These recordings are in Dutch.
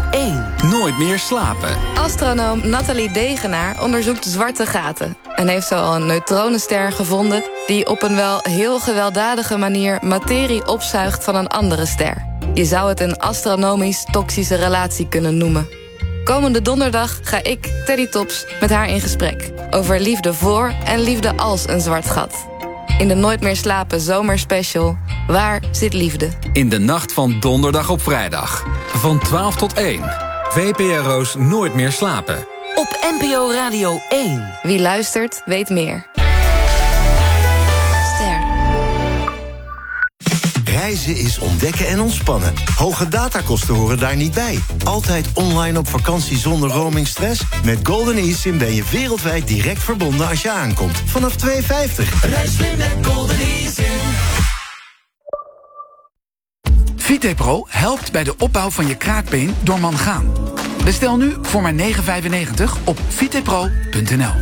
1. Nooit meer slapen. Astronoom Nathalie Degenaar onderzoekt zwarte gaten en heeft zo al een neutronenster gevonden die op een wel heel gewelddadige manier materie opzuigt van een andere ster. Je zou het een astronomisch toxische relatie kunnen noemen. Komende donderdag ga ik, Teddy Tops, met haar in gesprek over liefde voor en liefde als een zwart gat. In de Nooit meer slapen zomerspecial, waar zit liefde? In de nacht van donderdag op vrijdag. Van 12 tot 1. VPRO's Nooit meer slapen. Op NPO Radio 1. Wie luistert, weet meer. Ster. Reizen is ontdekken en ontspannen. Hoge datakosten horen daar niet bij. Altijd online op vakantie zonder roamingstress? Met Golden eSIM ben je wereldwijd direct verbonden als je aankomt. Vanaf €2,50. Reis slim met Golden eSIM. VitePro helpt bij de opbouw van je kraakbeen door mangaan. Bestel nu voor maar €9,95 op vitepro.nl.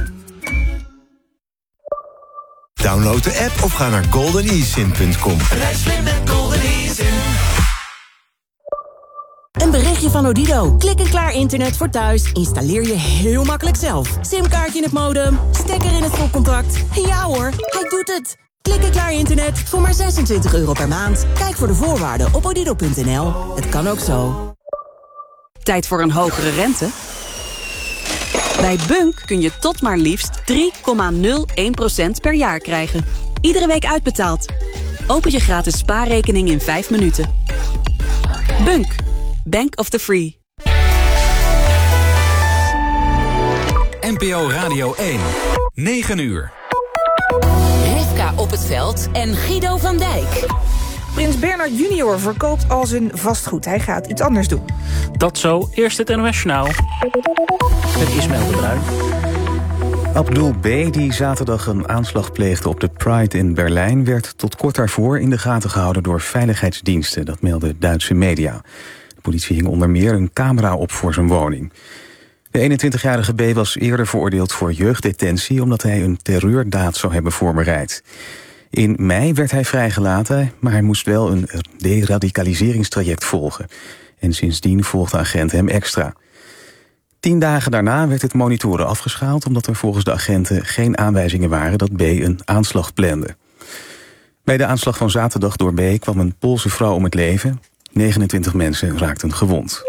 Download de app of ga naar goldenesim.com. Reis slim met Golden eSIM. Een berichtje van Odido. Klik en klaar internet voor thuis. Installeer je heel makkelijk zelf. Simkaartje in het modem, stekker in het stopcontact. Ja hoor, hij doet het. Klik en klaar internet voor maar €26 per maand. Kijk voor de voorwaarden op odido.nl. Het kan ook zo. Tijd voor een hogere rente? Bij Bunk kun je tot maar liefst 3,01% per jaar krijgen. Iedere week uitbetaald. Open je gratis spaarrekening in 5 minuten. Bunk. Bank of the Free. NPO Radio 1. 9 uur. Rivka op het veld en Guido van Dijk. Prins Bernhard junior verkoopt al zijn vastgoed. Hij gaat iets anders doen. Dat zo, eerst het NOS-journaal. Met Ismaël de Bruin. Abdul B., die zaterdag een aanslag pleegde op de Pride in Berlijn, werd tot kort daarvoor in de gaten gehouden door veiligheidsdiensten. Dat melden Duitse media. De politie hing onder meer een camera op voor zijn woning. De 21-jarige B. was eerder veroordeeld voor jeugddetentie omdat hij een terreurdaad zou hebben voorbereid. In mei werd hij vrijgelaten, maar hij moest wel een deradicaliseringstraject volgen. En sindsdien volgde agenten hem extra. 10 dagen daarna werd het monitoren afgeschaald omdat er volgens de agenten geen aanwijzingen waren dat B. een aanslag plande. Bij de aanslag van zaterdag door B. kwam een Poolse vrouw om het leven. 29 mensen raakten gewond.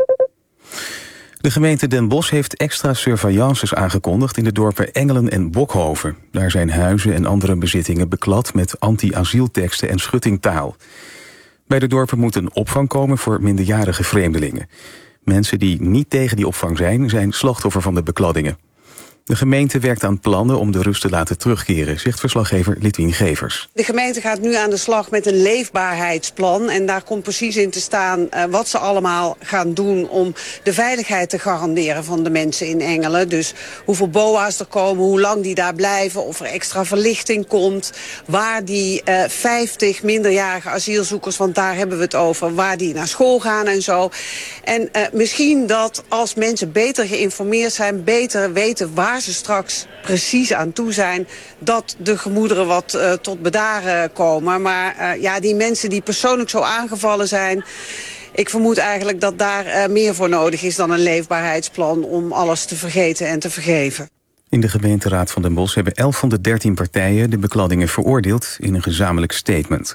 De gemeente Den Bosch heeft extra surveillances aangekondigd in de dorpen Engelen en Bokhoven. Daar zijn huizen en andere bezittingen beklad met anti-asielteksten en schuttingtaal. Bij de dorpen moet een opvang komen voor minderjarige vreemdelingen. Mensen die niet tegen die opvang zijn slachtoffer van de bekladdingen. De gemeente werkt aan plannen om de rust te laten terugkeren, zegt verslaggever Litwien Gevers. De gemeente gaat nu aan de slag met een leefbaarheidsplan. En daar komt precies in te staan wat ze allemaal gaan doen om de veiligheid te garanderen van de mensen in Engelen. Dus hoeveel BOA's er komen, hoe lang die daar blijven, of er extra verlichting komt. Waar die 50 minderjarige asielzoekers, want daar hebben we het over, waar die naar school gaan en zo. En misschien dat als mensen beter geïnformeerd zijn, beter weten waar ze straks precies aan toe zijn, dat de gemoederen wat tot bedaren komen. Maar die mensen die persoonlijk zo aangevallen zijn, ik vermoed eigenlijk dat daar meer voor nodig is dan een leefbaarheidsplan om alles te vergeten en te vergeven. In de gemeenteraad van Den Bosch hebben 11 van de 13 partijen de bekladdingen veroordeeld in een gezamenlijk statement.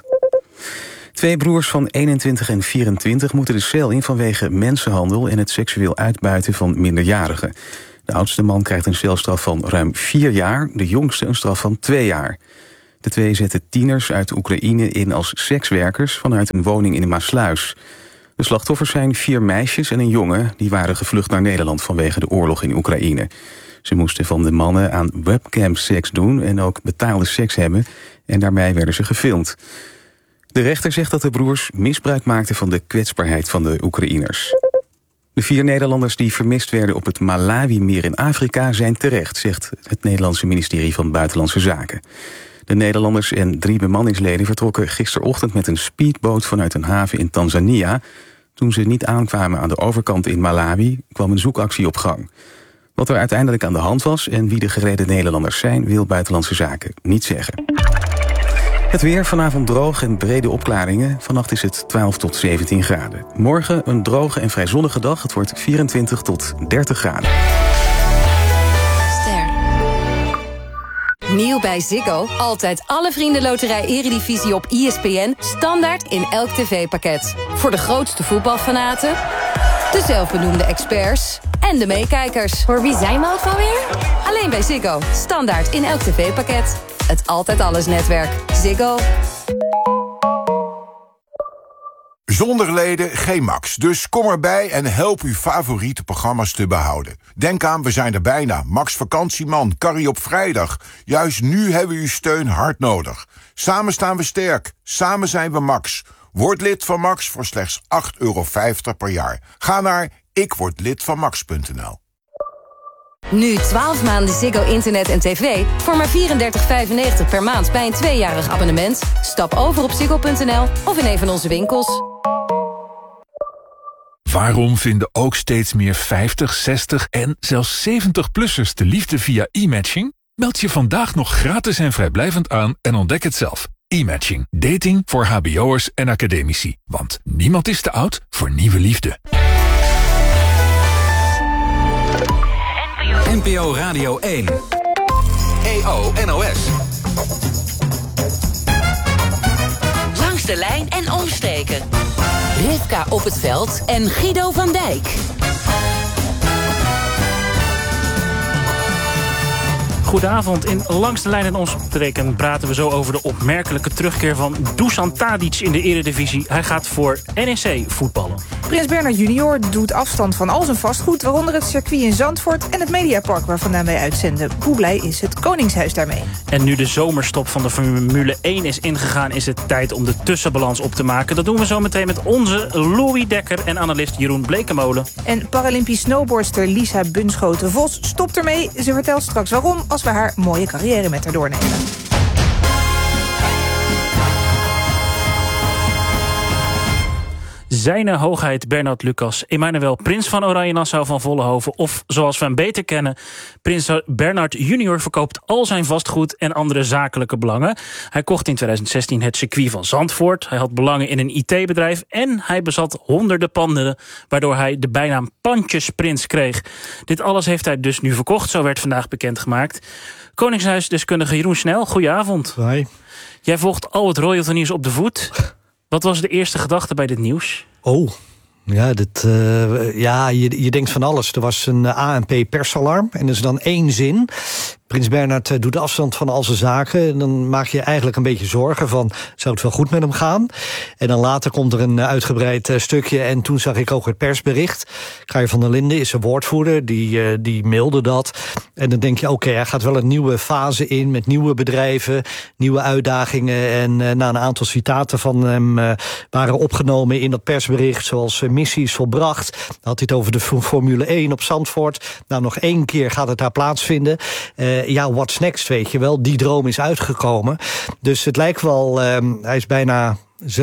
2 broers van 21 en 24 moeten de cel in vanwege mensenhandel en het seksueel uitbuiten van minderjarigen. De oudste man krijgt een celstraf van ruim 4 jaar, de jongste een straf van 2 jaar. De 2 zetten tieners uit Oekraïne in als sekswerkers vanuit een woning in Maasluis. De slachtoffers zijn 4 meisjes en een jongen, die waren gevlucht naar Nederland vanwege de oorlog in Oekraïne. Ze moesten van de mannen aan webcam-seks doen en ook betaalde seks hebben en daarbij werden ze gefilmd. De rechter zegt dat de broers misbruik maakten van de kwetsbaarheid van de Oekraïners. De 4 Nederlanders die vermist werden op het Malawi-meer in Afrika zijn terecht, zegt het Nederlandse ministerie van Buitenlandse Zaken. De Nederlanders en 3 bemanningsleden vertrokken gisterochtend met een speedboot vanuit een haven in Tanzania. Toen ze niet aankwamen aan de overkant in Malawi, kwam een zoekactie op gang. Wat er uiteindelijk aan de hand was en wie de geredde Nederlanders zijn, wil Buitenlandse Zaken niet zeggen. Het weer, vanavond droog en brede opklaringen. Vannacht is het 12 tot 17 graden. Morgen een droge en vrij zonnige dag. Het wordt 24 tot 30 graden. Nieuw bij Ziggo. Altijd alle Vriendenloterij Eredivisie op ESPN. Standaard in elk tv-pakket. Voor de grootste voetbalfanaten, de zelfbenoemde experts en de meekijkers. Voor wie zijn we ook alweer? Alleen bij Ziggo. Standaard in elk tv-pakket. Het Altijd Alles netwerk. Ziggo. Zonder leden geen Max. Dus kom erbij en help uw favoriete programma's te behouden. Denk aan, we zijn er bijna. Max Vakantieman, Carrie op vrijdag. Juist nu hebben we uw steun hard nodig. Samen staan we sterk. Samen zijn we Max. Word lid van Max voor slechts €8,50 per jaar. Ga naar ikwordlidvanmax.nl. Nu 12 maanden Ziggo Internet en TV voor maar €34,95 per maand bij een 2-jarig abonnement. Stap over op ziggo.nl of in een van onze winkels. Waarom vinden ook steeds meer 50, 60 en zelfs 70-plussers de liefde via e-matching? Meld je vandaag nog gratis en vrijblijvend aan en ontdek het zelf. E-matching. Dating voor hbo'ers en academici. Want niemand is te oud voor nieuwe liefde. NPO Radio 1. EO NOS. Langs de lijn en omstreken. Rivka op het veld en Guido van Dijk. Goedenavond. In Langs de Lijn en omstreken praten we zo over de opmerkelijke terugkeer van Dusan Tadic in de Eredivisie. Hij gaat voor NEC voetballen. Prins Bernhard Junior doet afstand van al zijn vastgoed, waaronder het circuit in Zandvoort en het Mediapark waar vandaan wij uitzenden. Hoe blij is het Koningshuis daarmee? En nu de zomerstop van de Formule 1 is ingegaan, is het tijd om de tussenbalans op te maken. Dat doen we zo meteen met onze Louis Dekker en analist Jeroen Blekemolen. En Paralympisch snowboardster Lisa Bunschoten-Vos stopt ermee. Ze vertelt straks waarom als we haar mooie carrière met haar doornemen. Zijne hoogheid Bernhard Lucas Emmanuel, prins van Oranje-Nassau van Vollenhoven, of zoals we hem beter kennen, prins Bernhard Junior verkoopt al zijn vastgoed en andere zakelijke belangen. Hij kocht in 2016 het circuit van Zandvoort. Hij had belangen in een IT-bedrijf en hij bezat honderden panden, waardoor hij de bijnaam Pandjesprins kreeg. Dit alles heeft hij dus nu verkocht, zo werd vandaag bekendgemaakt. Koningshuisdeskundige Jeroen Snel, goedenavond. Hoi. Jij volgt al het royalty nieuws op de voet. Wat was de eerste gedachte bij dit nieuws? Oh, ja, je denkt van alles. Er was een ANP-persalarm en er is dan 1 zin. Prins Bernhard doet afstand van al zijn zaken. En dan maak je eigenlijk een beetje zorgen van, zou het wel goed met hem gaan? En dan later komt er een uitgebreid stukje. En toen zag ik ook het persbericht. Kaja van der Linden is een woordvoerder, die mailde dat. En dan denk je, oké, hij gaat wel een nieuwe fase in met nieuwe bedrijven, nieuwe uitdagingen. En na een aantal citaten van hem waren opgenomen in dat persbericht, zoals missie is volbracht. Dan had hij het over de Formule 1 op Zandvoort. Nou, nog 1 keer gaat het daar plaatsvinden. What's next, weet je wel. Die droom is uitgekomen. Dus het lijkt wel, hij is bijna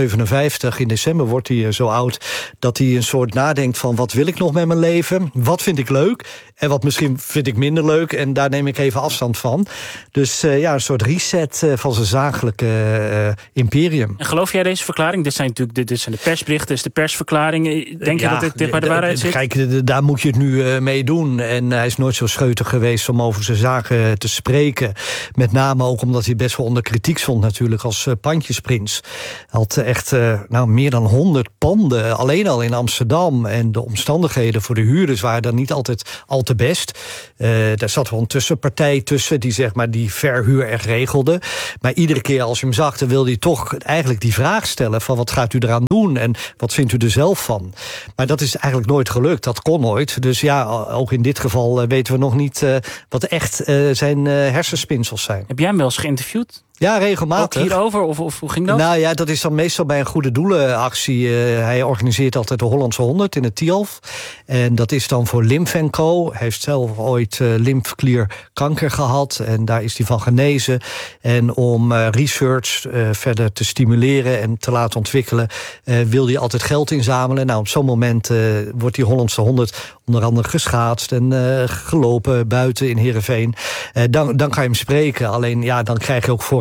57, in december wordt hij zo oud, dat hij een soort nadenkt van, wat wil ik nog met mijn leven? Wat vind ik leuk? En wat misschien vind ik minder leuk? En daar neem ik even afstand van. Dus een soort reset van zijn zakelijke imperium. En geloof jij deze verklaring? Dit zijn de persberichten, dit is de persverklaring. Denk je dat dit dicht bij de waarheid zit? Kijk, daar moet je het nu mee doen. En hij is nooit zo scheutig geweest om over zijn zaken te spreken. Met name ook omdat hij best wel onder kritiek stond natuurlijk als pandjesprins. Hij had echt meer dan 100 panden, alleen al in Amsterdam. En de omstandigheden voor de huurders waren dan niet altijd al te best. Daar zat wel een tussenpartij tussen die zeg maar die verhuur echt regelde. Maar iedere keer als je hem zag, dan wilde hij toch eigenlijk die vraag stellen van, wat gaat u eraan doen en wat vindt u er zelf van? Maar dat is eigenlijk nooit gelukt, dat kon nooit. Dus ja, ook in dit geval weten we nog niet wat echt zijn hersenspinsels zijn. Heb jij hem wel eens geïnterviewd? Ja, regelmatig. Ook hierover? Of hoe ging dat? Nou ja, dat is dan meestal bij een goede doelenactie. Hij organiseert altijd de Hollandse 100 in het Tialf. En dat is dan voor Lymf & Co. Hij heeft zelf ooit lymfeklierkanker gehad. En daar is hij van genezen. En om research verder te stimuleren en te laten ontwikkelen, wil hij altijd geld inzamelen. Nou, op zo'n moment wordt die Hollandse 100 onder andere geschaatst en gelopen buiten in Heerenveen. Dan kan je hem spreken. Alleen ja, dan krijg je ook voor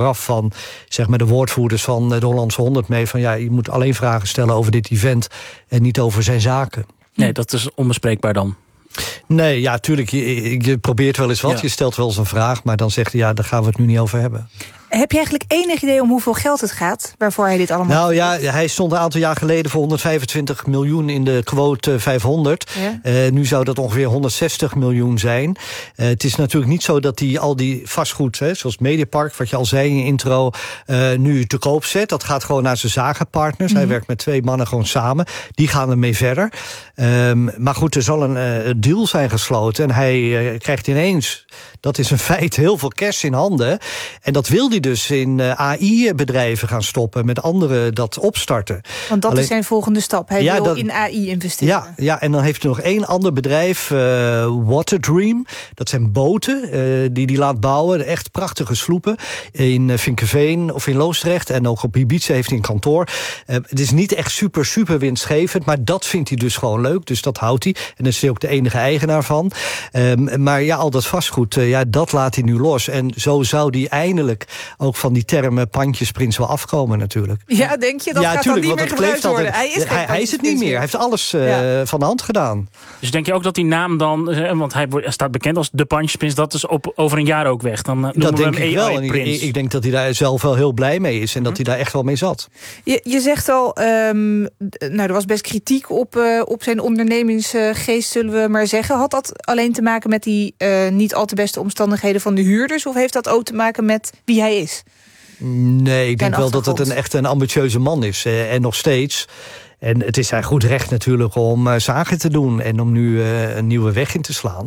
vooraf van zeg maar de woordvoerders van de Hollandse 100 mee van je moet alleen vragen stellen over dit event en niet over zijn zaken. Nee, dat is onbespreekbaar dan. Nee, ja, tuurlijk. Je probeert wel eens wat. Ja. Je stelt wel eens een vraag, maar dan zegt hij daar gaan we het nu niet over hebben. Heb je eigenlijk enig idee om hoeveel geld het gaat waarvoor hij dit allemaal... Nou ja, hij stond een aantal jaar geleden voor 125 miljoen in de quote 500. Ja. Nu zou dat ongeveer 160 miljoen zijn. Het is natuurlijk niet zo dat hij al die vastgoed, zoals Mediapark, wat je al zei in je intro, nu te koop zet. Dat gaat gewoon naar zijn zakenpartners. Hij werkt met 2 mannen gewoon samen. Die gaan ermee verder. Maar goed, er zal een deal zijn gesloten. En hij krijgt ineens, dat is een feit, heel veel cash in handen. En dat wil hij dus in AI-bedrijven gaan stoppen, met anderen dat opstarten. Want dat is zijn volgende stap. Hij wil in AI investeren. Ja, en dan heeft hij nog 1 ander bedrijf, Waterdream. Dat zijn boten die laat bouwen. Echt prachtige sloepen. In Vinkeveen of in Loosdrecht. En ook op Ibiza heeft hij een kantoor. Het is niet echt super winstgevend, maar dat vindt hij dus gewoon leuk. Dus dat houdt hij. En daar is hij ook de enige eigenaar van. Maar ja, al dat vastgoed, dat laat hij nu los. En zo zou hij eindelijk ook van die term pandjesprins wel afkomen natuurlijk. Ja, denk je? Dat gaat dan niet meer gebruikt worden. Hij is het niet meer. Hij heeft alles van de hand gedaan. Dus denk je ook dat die naam dan, want hij staat bekend als de pandjesprins, dat is over een jaar ook weg? Dan dat denk ik wel. Ik denk dat hij daar zelf wel heel blij mee is en dat hij daar echt wel mee zat. Je zegt al, er was best kritiek op zijn ondernemingsgeest, zullen we maar zeggen. Had dat alleen te maken met die niet al te beste omstandigheden van de huurders, of heeft dat ook te maken met wie hij is? Nee, ik denk wel dat het echt een ambitieuze man is. En nog steeds. En het is zijn goed recht natuurlijk om zaken te doen en om nu een nieuwe weg in te slaan.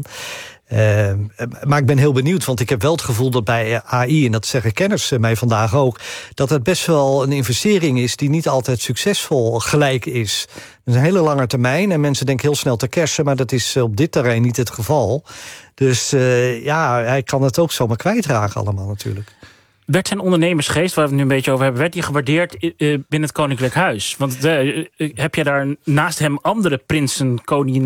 Maar ik ben heel benieuwd, want ik heb wel het gevoel dat bij AI, en dat zeggen kenners mij vandaag ook, dat het best wel een investering is die niet altijd succesvol gelijk is. Dat is een hele lange termijn en mensen denken heel snel te cashen, maar dat is op dit terrein niet het geval. Dus hij kan het ook zomaar kwijtraken allemaal natuurlijk. Werd zijn ondernemersgeest, waar we het nu een beetje over hebben, werd die gewaardeerd binnen het Koninklijk Huis? Want heb je daar naast hem andere prinsen,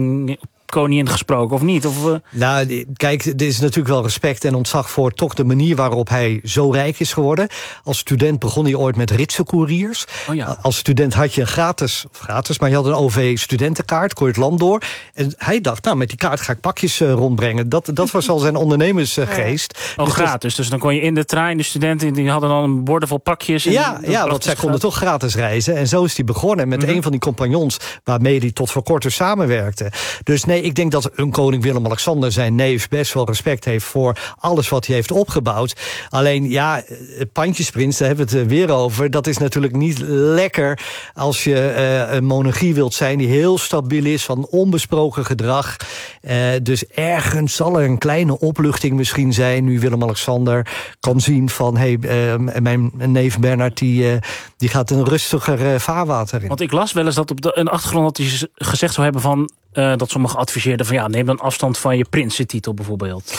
koningin gesproken of niet? Nou, kijk, er is natuurlijk wel respect en ontzag voor toch de manier waarop hij zo rijk is geworden. Als student begon hij ooit met ritsencouriers. Oh ja. Als student had je gratis, maar je had een OV-studentenkaart, kon je het land door. En hij dacht, met die kaart ga ik pakjes rondbrengen. Dat was al zijn ondernemersgeest. Dus gratis, dus dan kon je in de trein, de studenten die hadden dan een borden vol pakjes. Want zij konden toch gratis reizen. En zo is hij begonnen met een van die compagnons waarmee hij tot voor kort samenwerkte. Dus nee, ik denk dat een koning Willem-Alexander, zijn neef, best wel respect heeft voor alles wat hij heeft opgebouwd. Alleen, pandjesprins, daar hebben we het weer over. Dat is natuurlijk niet lekker als je een monarchie wilt zijn die heel stabiel is, van onbesproken gedrag. Dus ergens zal er een kleine opluchting misschien zijn, nu Willem-Alexander kan zien van, mijn neef Bernhard, die gaat een rustiger vaarwater in. Want ik las wel eens dat op de achtergrond dat hij gezegd zou hebben van, dat sommigen adviseerden van neem dan afstand van je prinsentitel bijvoorbeeld.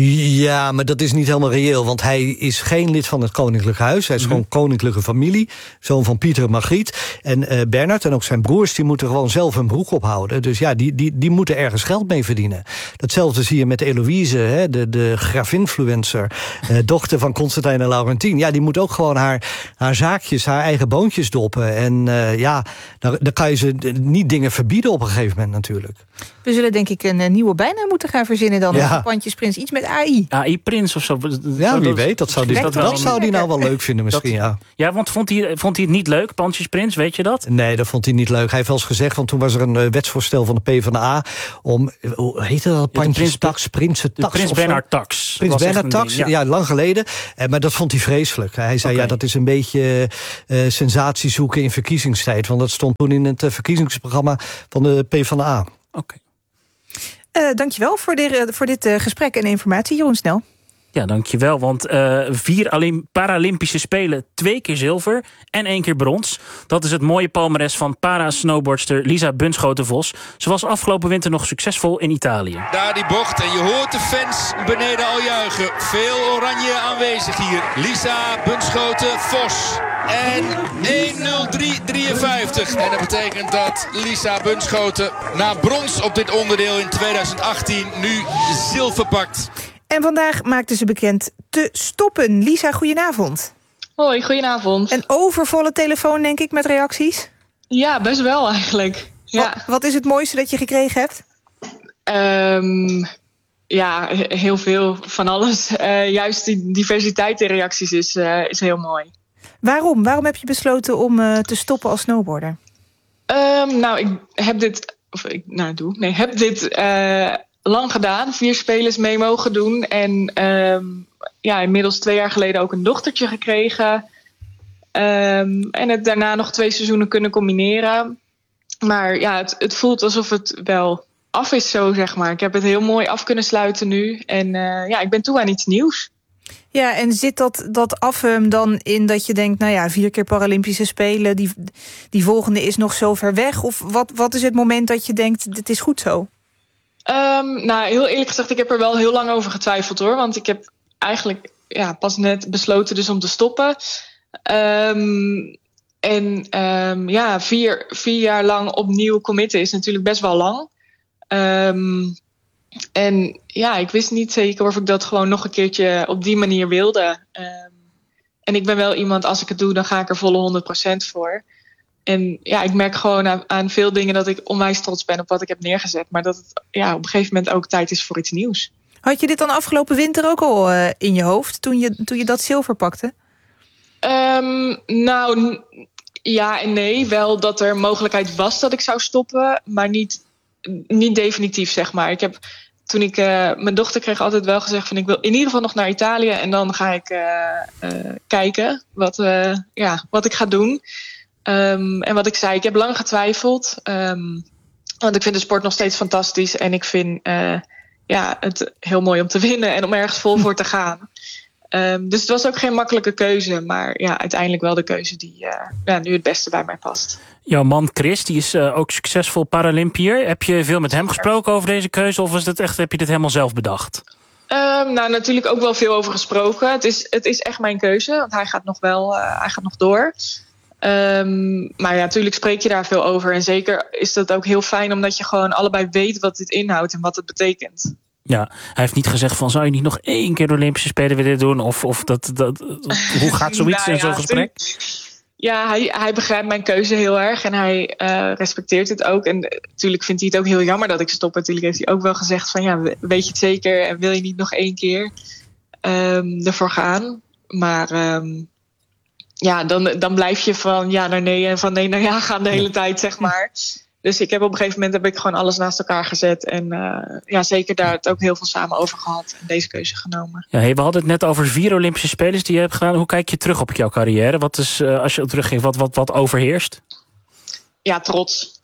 Ja, maar dat is niet helemaal reëel, want hij is geen lid van het Koninklijk Huis. Hij is gewoon koninklijke familie, zoon van Pieter en Margriet. En Bernhard en ook zijn broers, die moeten gewoon zelf hun broek ophouden. Dus die moeten ergens geld mee verdienen. Datzelfde zie je met Eloïse, de grafinfluencer, dochter van Constantijn en Laurentien. Ja, die moet ook gewoon haar zaakjes, haar eigen boontjes doppen. En dan kan je ze niet dingen verbieden op een gegeven moment natuurlijk. We zullen denk ik een nieuwe bijnaam moeten gaan verzinnen dan. Ja. Pandjesprins, iets met AI. AI-prins of zo. Ja, wie weet. Dat zou hij nou wel leuk vinden misschien, Ja, want vond hij het niet leuk, Pandjesprins, weet je dat? Nee, dat vond hij niet leuk. Hij heeft wel eens gezegd, want toen was er een wetsvoorstel van de PvdA om, hoe heette dat, Pandjestax, Prinsentax? Prins Bernhard Tax. Prins Bernhard Tax, ja, lang geleden. Maar dat vond hij vreselijk. Hij zei, dat is een beetje sensatie zoeken in verkiezingstijd. Want dat stond toen in het verkiezingsprogramma van de PvdA. Oké. Dankjewel voor dit gesprek en informatie, Jeroen Snel. Ja, dankjewel, want 4 Paralympische Spelen, 2 keer zilver en 1 keer brons. Dat is het mooie palmares van para-snowboardster Lisa Bunschoten-Vos. Ze was afgelopen winter nog succesvol in Italië. Daar die bocht en je hoort de fans beneden al juichen. Veel oranje aanwezig hier. Lisa Bunschoten-Vos. En 1:03:53. En dat betekent dat Lisa Bunschoten na brons op dit onderdeel in 2018 nu zilver pakt. En vandaag maakte ze bekend te stoppen. Lisa, goedenavond. Hoi, goedenavond. Een overvolle telefoon, denk ik, met reacties? Ja, best wel eigenlijk. Ja. Wat is het mooiste dat je gekregen hebt? Ja, heel veel van alles. Juist die diversiteit in reacties is heel mooi. Waarom? Waarom heb je besloten om te stoppen als snowboarder? Ik heb dit... heb dit lang gedaan. 4 spelers mee mogen doen. En inmiddels 2 jaar geleden ook een dochtertje gekregen. En het daarna nog 2 seizoenen kunnen combineren. Maar ja, het voelt alsof het wel af is zo, zeg maar. Ik heb het heel mooi af kunnen sluiten nu. En ik ben toe aan iets nieuws. Ja, en zit dat afhem dan in dat je denkt... 4 keer Paralympische Spelen, die volgende is nog zo ver weg? Of wat is het moment dat je denkt, dit is goed zo? Heel eerlijk gezegd, ik heb er wel heel lang over getwijfeld, hoor. Want ik heb eigenlijk pas net besloten dus om te stoppen. 4 jaar lang opnieuw committen is natuurlijk best wel lang. Ik wist niet zeker of ik dat gewoon nog een keertje op die manier wilde. En ik ben wel iemand, als ik het doe, dan ga ik er volle 100% voor. En ik merk gewoon aan veel dingen dat ik onwijs trots ben op wat ik heb neergezet. Maar dat het op een gegeven moment ook tijd is voor iets nieuws. Had je dit dan afgelopen winter ook al in je hoofd, toen je dat zilver pakte? Ja en nee. Wel dat er mogelijkheid was dat ik zou stoppen, maar niet definitief, zeg maar. Toen ik mijn dochter kreeg, altijd wel gezegd van ik wil in ieder geval nog naar Italië en dan ga ik kijken wat ik ga doen. En wat ik zei, ik heb lang getwijfeld. Want ik vind de sport nog steeds fantastisch en ik vind het heel mooi om te winnen en om ergens vol voor te gaan. Dus het was ook geen makkelijke keuze, maar uiteindelijk wel de keuze die nu het beste bij mij past. Jouw man Chris, die is ook succesvol Paralympiër. Heb je veel met hem gesproken over deze keuze of heb je dit helemaal zelf bedacht? Natuurlijk ook wel veel over gesproken. Het is echt mijn keuze, want hij gaat nog door. Maar natuurlijk spreek je daar veel over. En zeker is dat ook heel fijn, omdat je gewoon allebei weet wat dit inhoudt en wat het betekent. Ja, hij heeft niet gezegd van, zou je niet nog 1 keer de Olympische Spelen willen doen? Of hoe gaat zoiets in zo'n gesprek? Ja, hij begrijpt mijn keuze heel erg en hij respecteert het ook. En natuurlijk vindt hij het ook heel jammer dat ik stop. Natuurlijk heeft hij ook wel gezegd van, weet je het zeker? En wil je niet nog 1 keer ervoor gaan? Maar dan blijf je van ja naar nee en van nee naar ja gaan de hele tijd, zeg maar. Dus ik heb op een gegeven moment gewoon alles naast elkaar gezet. En zeker daar het ook heel veel samen over gehad. En deze keuze genomen. Ja, we hadden het net over 4 Olympische Spelen die je hebt gedaan. Hoe kijk je terug op jouw carrière? Wat is, als je teruggeeft, wat overheerst? Ja, trots.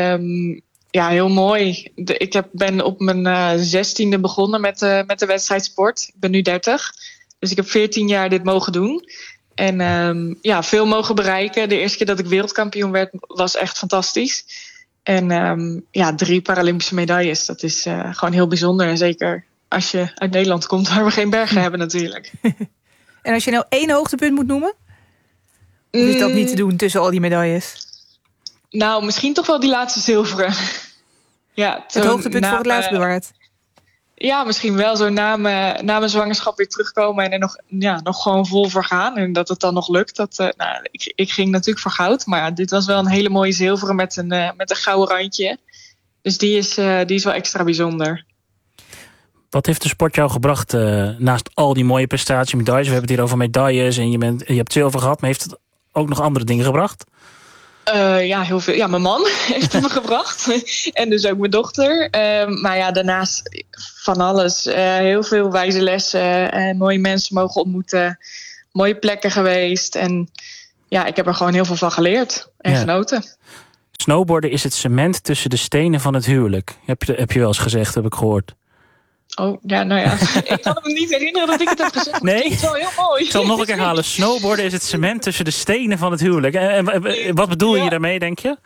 Heel mooi. Ik ben op mijn 16e begonnen met de wedstrijdsport. Ik ben nu 30. Dus ik heb 14 jaar dit mogen doen. En veel mogen bereiken. De eerste keer dat ik wereldkampioen werd was echt fantastisch. En 3 Paralympische medailles, dat is gewoon heel bijzonder. En zeker als je uit Nederland komt, waar we geen bergen hebben natuurlijk. En als je nou 1 hoogtepunt moet noemen? Of is dat niet te doen tussen al die medailles? Nou, misschien toch wel die laatste zilveren. Het hoogtepunt voor het laatst bewaard. Ja, misschien wel zo na mijn zwangerschap weer terugkomen en er nog gewoon vol voor gaan. En dat het dan nog lukt. Ik ging natuurlijk voor goud. Maar dit was wel een hele mooie zilveren met een gouden randje. Dus die is wel extra bijzonder. Wat heeft de sport jou gebracht naast al die mooie prestaties, medailles? We hebben het hier over medailles en je hebt zilver gehad. Maar heeft het ook nog andere dingen gebracht? Heel veel. Ja, mijn man heeft het me gebracht. En dus ook mijn dochter. Maar daarnaast van alles. Heel veel wijze lessen. Mooie mensen mogen ontmoeten. Mooie plekken geweest. En ik heb er gewoon heel veel van geleerd. En genoten. Snowboarden is het cement tussen de stenen van het huwelijk. Heb je wel eens gezegd, heb ik gehoord. Oh, ik kan me niet herinneren dat ik het heb gezegd. Nee? Het is wel heel mooi. Ik zal het nog een keer herhalen. Snowboarden is het cement tussen de stenen van het huwelijk. En wat bedoel je daarmee, denk je?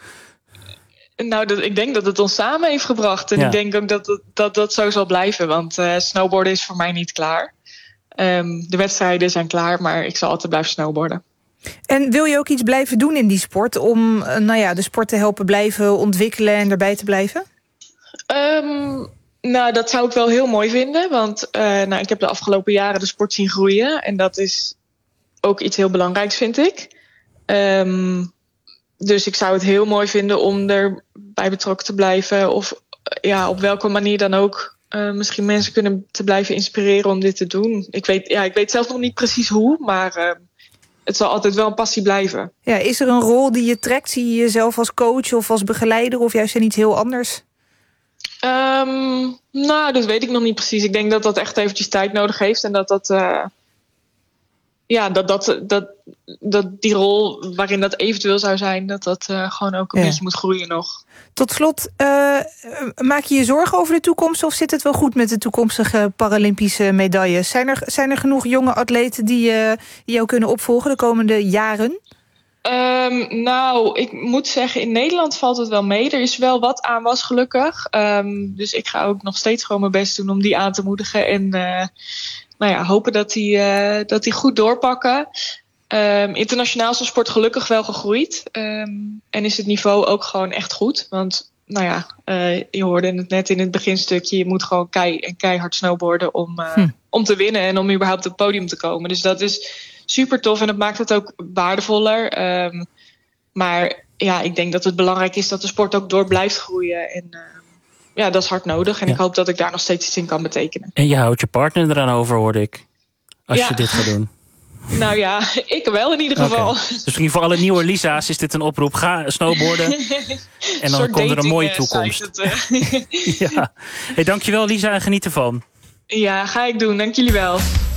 Nou, ik denk dat het ons samen heeft gebracht. En ik denk ook dat zo zal blijven. Want snowboarden is voor mij niet klaar. De wedstrijden zijn klaar, maar ik zal altijd blijven snowboarden. En wil je ook iets blijven doen in die sport om de sport te helpen blijven ontwikkelen en erbij te blijven? Dat zou ik wel heel mooi vinden. Want ik heb de afgelopen jaren de sport zien groeien. En dat is ook iets heel belangrijks, vind ik. Dus ik zou het heel mooi vinden om erbij betrokken te blijven. Of op welke manier dan ook misschien mensen kunnen te blijven inspireren om dit te doen. Ik weet zelf nog niet precies hoe, maar het zal altijd wel een passie blijven. Ja, is er een rol die je trekt? Zie je jezelf als coach of als begeleider of juist in iets heel anders? Dat weet ik nog niet precies. Ik denk dat dat echt eventjes tijd nodig heeft. En dat die rol waarin dat eventueel zou zijn, dat gewoon ook een beetje moet groeien nog. Tot slot, maak je je zorgen over de toekomst of zit het wel goed met de toekomstige Paralympische medailles? Zijn er genoeg jonge atleten die jou kunnen opvolgen de komende jaren? Ik moet zeggen, in Nederland valt het wel mee. Er is wel wat aanwas gelukkig. Dus ik ga ook nog steeds gewoon mijn best doen om die aan te moedigen. En hopen dat die goed doorpakken. Internationaal is de sport gelukkig wel gegroeid. En is het niveau ook gewoon echt goed. Want je hoorde het net in het beginstukje. Je moet gewoon keihard snowboarden om te winnen. En om überhaupt op het podium te komen. Dus dat is super tof en dat maakt het ook waardevoller. Maar ik denk dat het belangrijk is dat de sport ook door blijft groeien. En dat is hard nodig. En ik hoop dat ik daar nog steeds iets in kan betekenen. En je houdt je partner eraan over, hoorde ik. Als je dit gaat doen. Nou ja, ik wel in ieder geval. Dus misschien voor alle nieuwe Lisa's is dit een oproep. Ga snowboarden. En dan komt er een mooie toekomst. Ja. Dankjewel Lisa en geniet ervan. Ja, ga ik doen. Dank jullie wel.